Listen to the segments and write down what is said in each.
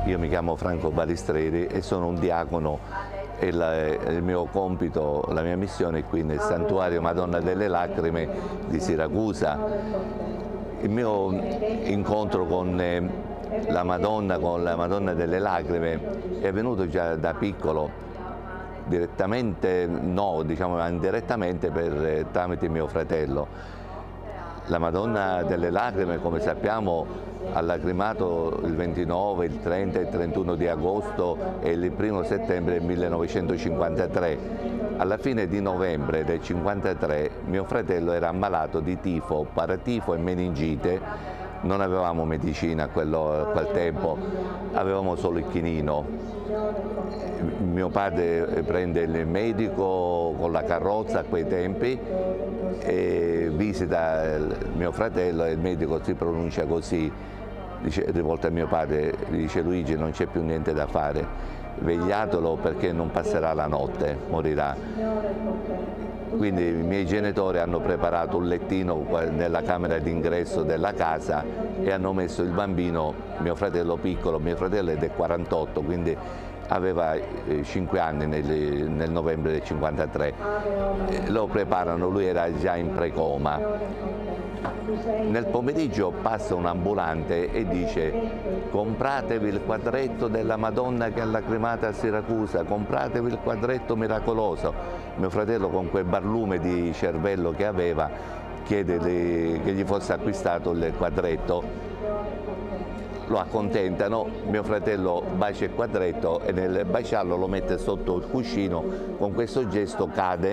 Io mi chiamo Franco Balistreri e sono un diacono e il mio compito, la mia missione è qui nel Santuario Madonna delle Lacrime di Siracusa. Il mio incontro con la Madonna delle Lacrime è avvenuto già da piccolo, direttamente no, diciamo indirettamente tramite mio fratello. La Madonna delle Lacrime, come sappiamo, ha lacrimato il 29, il 30 e il 31 di agosto e il 1° settembre del 1953. Alla fine di novembre del 1953 mio fratello era ammalato di tifo, paratifo e meningite. Non avevamo medicina a quel tempo, avevamo solo il chinino. Mio padre prende il medico con la carrozza a quei tempi e visita mio fratello e il medico si pronuncia così, dice, rivolta a mio padre, dice: Luigi, non c'è più niente da fare, vegliatelo perché non passerà la notte, morirà. Quindi i miei genitori hanno preparato un lettino nella camera d'ingresso della casa e hanno messo il bambino, mio fratello piccolo, mio fratello è del 48, quindi aveva 5 anni nel novembre del 53. Lo preparano, lui era già in precoma. Nel pomeriggio passa un ambulante e dice: compratevi il quadretto della Madonna che ha lacrimato a Siracusa, compratevi il quadretto miracoloso. Mio fratello, con quel barlume di cervello che aveva, chiede che gli fosse acquistato il quadretto. Lo accontentano, mio fratello bacia il quadretto e nel baciarlo lo mette sotto il cuscino. Con questo gesto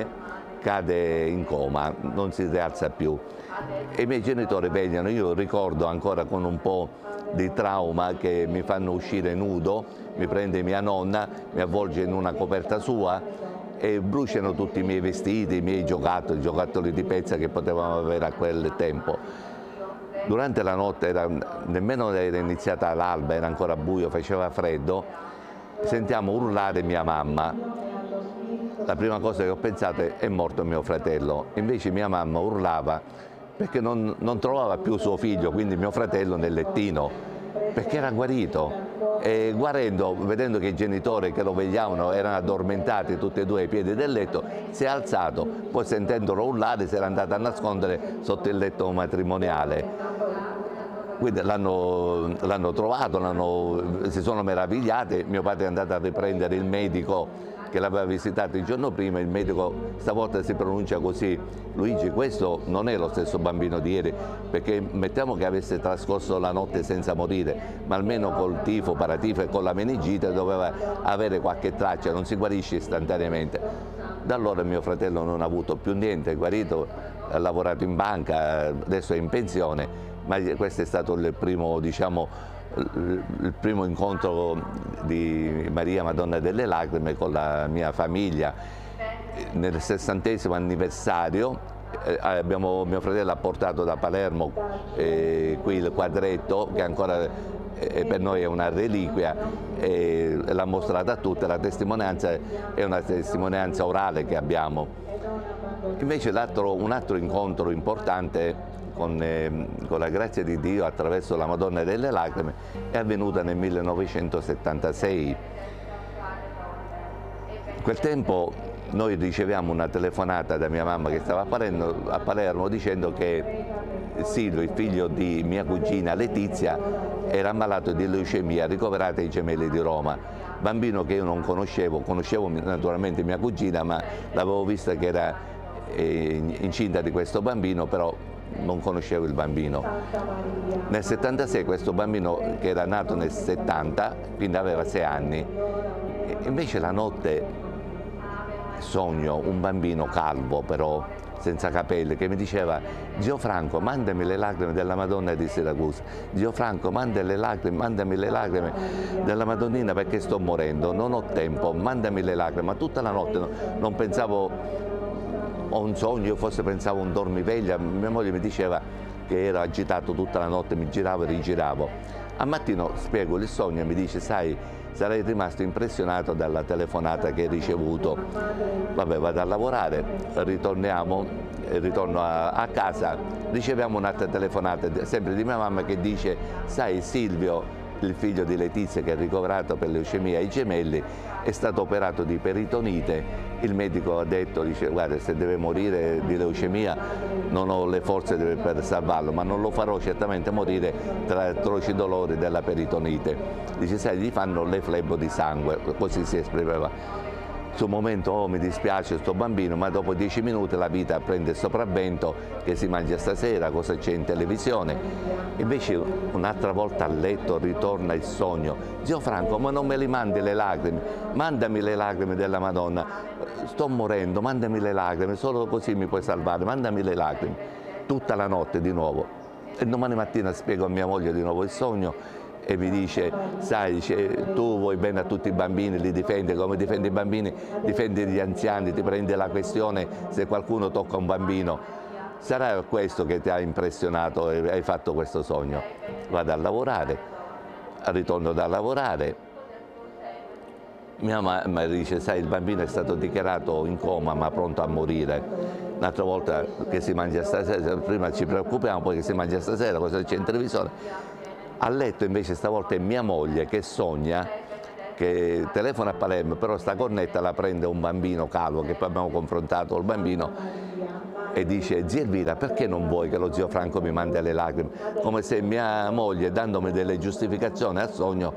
cade in coma, non si rialza più. E i miei genitori vegliano, io ricordo ancora con un po' di trauma che mi fanno uscire nudo, mi prende mia nonna, mi avvolge in una coperta sua e bruciano tutti i miei vestiti, i miei giocattoli di pezza che potevamo avere a quel tempo. Durante la notte, nemmeno era iniziata l'alba, era ancora buio, faceva freddo, sentiamo urlare mia mamma. La prima cosa che ho pensato è morto mio fratello, invece mia mamma urlava perché non trovava più suo figlio, quindi mio fratello, nel lettino, perché era guarito. E guarendo, vedendo che i genitori che lo vegliavano erano addormentati tutti e due ai piedi del letto, si è alzato, poi sentendolo urlare si era andato a nascondere sotto il letto matrimoniale. Quindi l'hanno trovato, si sono meravigliati, mio padre è andato a riprendere il medico che l'aveva visitato il giorno prima, il medico stavolta si pronuncia così: Luigi, questo non è lo stesso bambino di ieri, perché mettiamo che avesse trascorso la notte senza morire, ma almeno col tifo, paratifo e con la meningite doveva avere qualche traccia, non si guarisce istantaneamente. Da allora mio fratello non ha avuto più niente, è guarito, ha lavorato in banca, adesso è in pensione, ma questo è stato il primo, diciamo, il primo incontro di Maria Madonna delle Lacrime con la mia famiglia. Nel 60° anniversario mio fratello ha portato da Palermo qui il quadretto che ancora per noi è una reliquia, e l'ha mostrata a tutte. La testimonianza è una testimonianza orale che abbiamo. Invece un altro incontro importante con la grazia di Dio attraverso la Madonna delle Lacrime è avvenuta nel 1976. In quel tempo noi riceviamo una telefonata da mia mamma che stava a Palermo dicendo che Silvio, il figlio di mia cugina Letizia, era ammalato di leucemia, ricoverato ai Gemelli di Roma. Bambino che io non conoscevo naturalmente mia cugina, ma l'avevo vista che era incinta di questo bambino, però non conoscevo il bambino. Nel 76 questo bambino, che era nato nel 70, quindi aveva 6 anni, invece la notte sogno un bambino calvo però, senza capelli, che mi diceva: zio Franco, mandami le lacrime della Madonna di Siracusa, zio Franco, mandami le lacrime della Madonnina perché sto morendo, non ho tempo, mandami le lacrime. Ma tutta la notte non pensavo ho un sogno, io forse pensavo un dormiveglia, mia moglie mi diceva che ero agitato tutta la notte, mi giravo e rigiravo. Al mattino spiego il sogno e mi dice: sai, sarei rimasto impressionato dalla telefonata che hai ricevuto. Vabbè, vado a lavorare, ritorno a casa, riceviamo un'altra telefonata, sempre di mia mamma, che dice: sai Silvio, il figlio di Letizia, che è ricoverato per leucemia ai gemelli, è stato operato di peritonite. Il medico ha detto, dice, guarda, se deve morire di leucemia non ho le forze per salvarlo, ma non lo farò certamente morire tra atroci dolori della peritonite. Dice, sai, gli fanno le flebo di sangue, così si esprimeva. Sul momento, oh, mi dispiace sto bambino, ma dopo 10 minuti la vita prende il sopravvento, che si mangia stasera, cosa c'è in televisione. Invece un'altra volta a letto ritorna il sogno: zio Franco, ma non me li mandi le lacrime, mandami le lacrime della Madonna, sto morendo, mandami le lacrime, solo così mi puoi salvare, mandami le lacrime. Tutta la notte di nuovo. E domani mattina spiego a mia moglie di nuovo il sogno e mi dice, sai, dice, tu vuoi bene a tutti i bambini, li difendi, come difendi i bambini, difendi gli anziani, ti prendi la questione se qualcuno tocca un bambino. Sarà questo che ti ha impressionato e hai fatto questo sogno. Vado a lavorare, ritorno da lavorare, mia mamma dice, sai, il bambino è stato dichiarato in coma ma pronto a morire. Un'altra volta che si mangia stasera, prima ci preoccupiamo, poi che si mangia stasera, cosa c'è in televisore. A letto invece stavolta è mia moglie che sogna, che telefona a Palermo, però sta cornetta la prende un bambino calvo, che poi abbiamo confrontato il bambino, e dice, zia Elvira, perché non vuoi che lo zio Franco mi mandi le lacrime? Come se mia moglie, dandomi delle giustificazioni al sogno,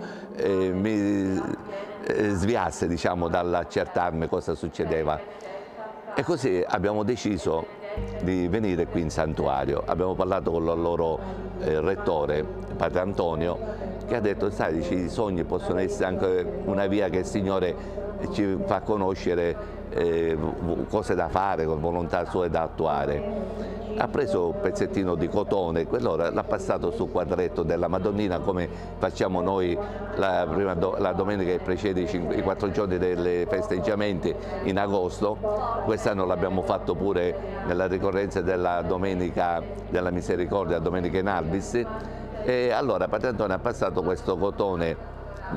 mi sviasse, diciamo, dall'accertarmi cosa succedeva. E così abbiamo deciso di venire qui in santuario. Abbiamo parlato con il loro rettore, padre Antonio, che ha detto, sai, i sogni possono essere anche una via che il Signore ci fa conoscere cose da fare, con volontà sue da attuare. Ha preso un pezzettino di cotone, quello l'ha passato sul quadretto della Madonnina, come facciamo noi la domenica che precede i 4 giorni delle festeggiamenti in agosto. Quest'anno l'abbiamo fatto pure nella ricorrenza della Domenica della Misericordia, Domenica in Albis. E allora Padre Antonio ha passato questo cotone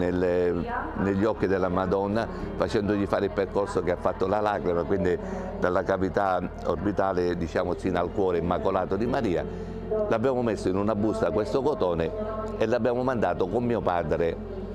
negli occhi della Madonna, facendogli fare il percorso che ha fatto la lacrima, quindi dalla cavità orbitale, diciamo, sino al cuore immacolato di Maria. L'abbiamo messo in una busta questo cotone e l'abbiamo mandato con mio padre,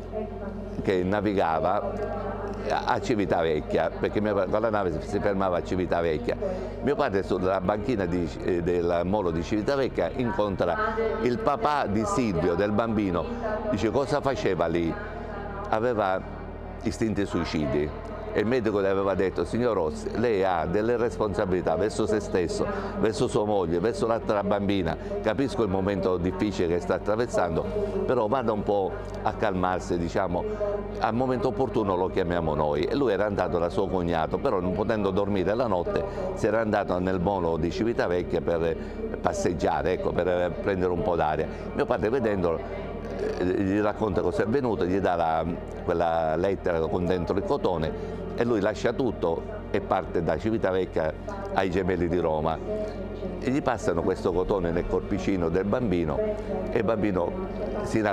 che navigava a Civitavecchia, perché con la nave si fermava a Civitavecchia. Mio padre, sulla banchina del molo di Civitavecchia, incontra il papà di Silvio, del bambino. Dice, cosa faceva lì? Aveva istinti suicidi e il medico le aveva detto, signor Rossi, lei ha delle responsabilità verso se stesso, verso sua moglie, verso l'altra bambina. Capisco il momento difficile che sta attraversando, però vada un po' a calmarsi, diciamo, al momento opportuno lo chiamiamo noi. E lui era andato da suo cognato, però non potendo dormire la notte si era andato nel molo di Civitavecchia per passeggiare, ecco, per prendere un po' d'aria. Mio padre, vedendolo, gli racconta cosa è avvenuto, gli dà quella lettera con dentro il cotone e lui lascia tutto e parte da Civitavecchia ai Gemelli di Roma. E gli passano questo cotone nel corpicino del bambino e il bambino sino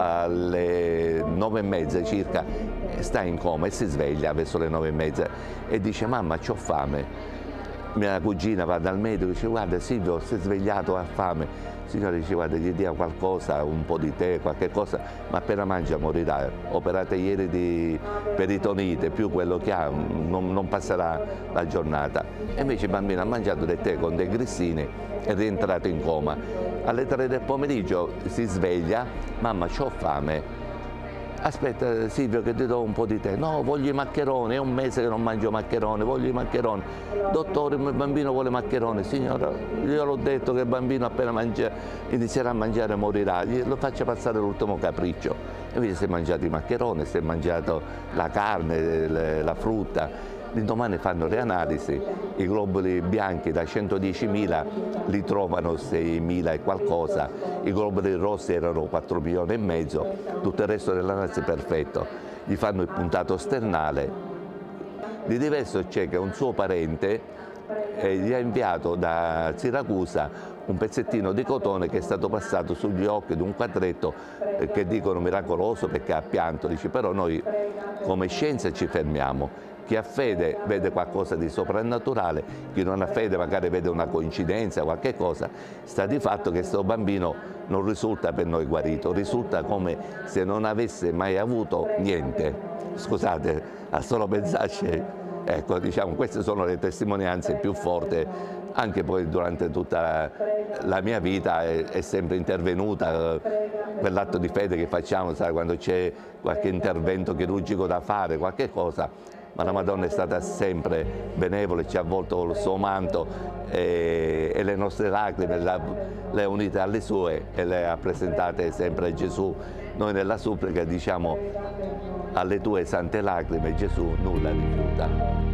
alle 9:30 circa sta in coma e si sveglia verso le 9:30 e dice, mamma, c'ho fame. Mia cugina va dal medico e dice, guarda Silvio, si è svegliato, ha fame. Il Signore dice, guarda, gli dia qualcosa, un po' di tè, qualche cosa, ma appena mangia morirà. Operate ieri di peritonite, più quello che ha, non passerà la giornata. E invece il bambino ha mangiato del tè con dei grissini e è rientrato in coma. Alle 3 del pomeriggio si sveglia, mamma, c'ho fame. Aspetta Silvio che ti do un po' di tè. No, voglio i maccheroni, è un mese che non mangio maccheroni, voglio i maccheroni. Dottore, il bambino vuole maccheroni. Signora, io l'ho detto che il bambino appena inizierà a mangiare morirà, lo faccia passare l'ultimo capriccio. E invece si è mangiato i maccheroni, si è mangiato la carne, la frutta. L'indomani fanno le analisi, i globuli bianchi da 110.000 li trovano 6.000 e qualcosa, i globuli rossi erano 4 milioni e mezzo, tutto il resto dell'analisi è perfetto. Gli fanno il puntato sternale. Di diverso c'è che un suo parente gli ha inviato da Siracusa un pezzettino di cotone che è stato passato sugli occhi di un quadretto che dicono miracoloso perché ha pianto. Dice, però noi come scienza ci fermiamo. Chi ha fede vede qualcosa di soprannaturale, chi non ha fede magari vede una coincidenza, qualche cosa. Sta di fatto che questo bambino non risulta per noi guarito, risulta come se non avesse mai avuto niente. Scusate, a solo pensarci, ecco, diciamo, queste sono le testimonianze più forti. Anche poi durante tutta la mia vita è sempre intervenuta quell'atto di fede che facciamo, sai, quando c'è qualche intervento chirurgico da fare, qualche cosa, ma la Madonna è stata sempre benevole, ci ha avvolto col suo manto e le nostre lacrime le ha unite alle sue e le ha presentate sempre a Gesù. Noi nella supplica diciamo alle tue sante lacrime Gesù nulla rifiuta.